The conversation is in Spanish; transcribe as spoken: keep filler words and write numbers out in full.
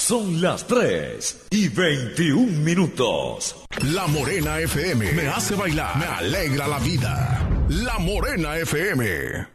Son las tres y veintiún minutos. La Morena F M me hace bailar, me alegra la vida. La Morena F M.